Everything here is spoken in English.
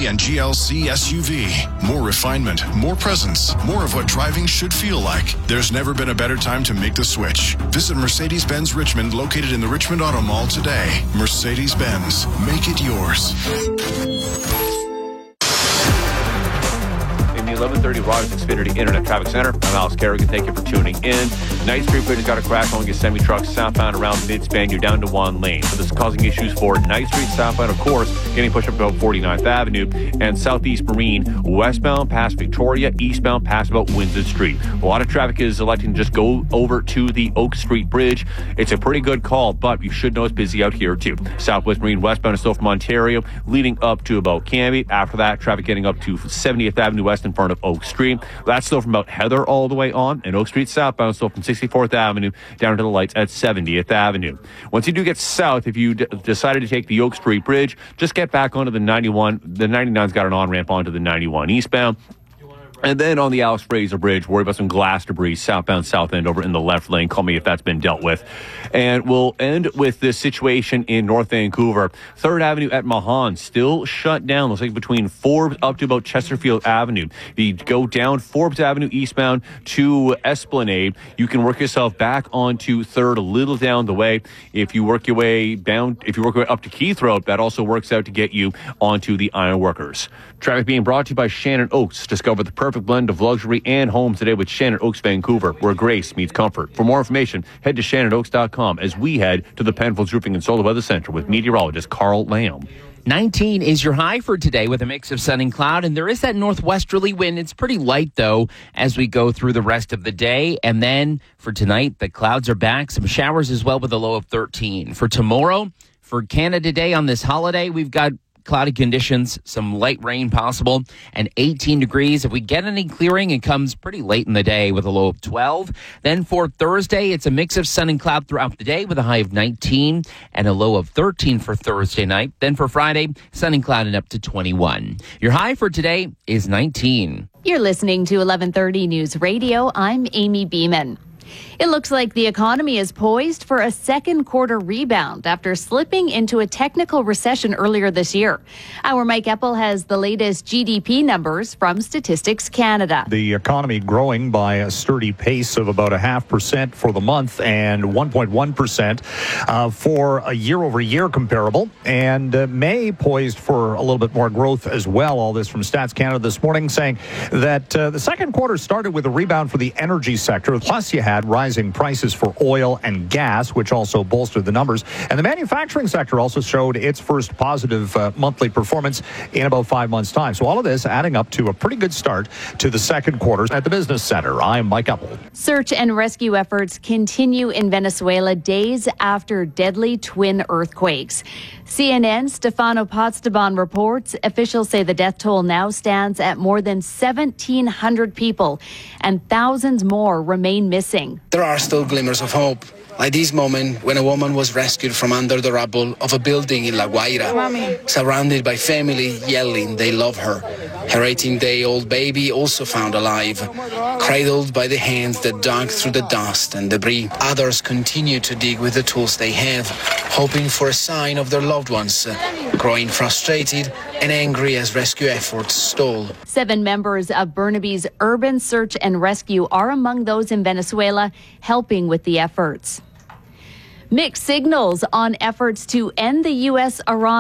and GLC SUV. More refinement, more presence, more of what driving should feel like. There's never been a better time to make the switch. Visit Mercedes-Benz Richmond, located in the Richmond Auto Mall today. Mercedes-Benz. Make it yours. In the 1130 Rogers Xfinity Internet Traffic Center, I'm Alex Kerrigan. Thank you for tuning in. Ninth Street Bridge has got a crash on Yosemite trucks southbound around midspan. You're down to one lane. So this is causing issues for Ninth Street southbound, of course, getting pushed up about 49th Avenue, and Southeast Marine westbound past Victoria, eastbound past about Windsor Street. A lot of traffic is electing to just go over to the Oak Street Bridge. It's a pretty good call, but you should know it's busy out here too. Southwest Marine westbound is still from Ontario, leading up to about Cambie. After that, traffic getting up to 70th Avenue West in front of Oak Street. That's still from about Heather all the way on, and Oak Street southbound is still from 64th Avenue down to the lights at 70th Avenue. Once you do get south, if you decided to take the Oak Street Bridge, just get back onto the 91. The 99's got an on-ramp onto the 91 eastbound. And then on the Alex Fraser Bridge, worry about some glass debris southbound south end over in the left lane. Call me if that's been dealt with. And we'll end with this situation in North Vancouver. 3rd Avenue at Mahan still shut down. Looks like between Forbes up to about Chesterfield Avenue. If you go down Forbes Avenue eastbound to Esplanade, you can work yourself back onto 3rd a little down the way. If you work your way down, if you work your way up to Keith Road, that also works out to get you onto the Ironworkers. Traffic being brought to you by Shannon Oaks. Discover the perfect blend of luxury and home today with Shannon Oaks Vancouver, where grace meets comfort. For more information, head to shannonoaks.com as we head to the Penfolds Roofing and Solar Weather Center with meteorologist Carl Lamb. 19 is your high for today with a mix of sun and cloud, and there is that northwesterly wind. It's pretty light, though, as we go through the rest of the day. And then for tonight, the clouds are back. Some showers as well with a low of 13. For tomorrow, for Canada Day on this holiday, we've got cloudy conditions, some light rain possible, and 18 degrees. If we get any clearing, it comes pretty late in the day with a low of 12. Then for Thursday, it's a mix of sun and cloud throughout the day with a high of 19 and a low of 13 for Thursday night. Then for Friday, sun and cloud and up to 21. Your high for today is 19. You're listening to 1130 News Radio. I'm Amy Beeman. It looks like the economy is poised for a second quarter rebound after slipping into a technical recession earlier this year. Our Mike Eppel has the latest GDP numbers from Statistics Canada. The economy growing by a sturdy pace of about 0.5% for the month and 1.1% for a year-over-year comparable. And May poised for a little bit more growth as well. All this from Stats Canada this morning saying that the second quarter started with a rebound for the energy sector. Plus you had rising prices for oil and gas, which also bolstered the numbers. And the manufacturing sector also showed its first positive monthly performance in about 5 months' time. So all of this adding up to a pretty good start to the second quarter at the Business Center. I'm Mike Eppel. Search and rescue efforts continue in Venezuela days after deadly twin earthquakes. CNN Stefano Potsdaban reports officials say the death toll now stands at more than 1,700 people and thousands more remain missing. There are still glimmers of hope, like this moment when a woman was rescued from under the rubble of a building in La Guaira, surrounded by family yelling they love her. Her 18-day-old baby also found alive, cradled by the hands that dug through the dust and debris. Others continue to dig with the tools they have, hoping for a sign of their loved ones, growing frustrated and angry as rescue efforts stall. 7 members of Burnaby's Urban Search and Rescue are among those in Venezuela helping with the efforts. Mixed signals on efforts to end the U.S.-Iran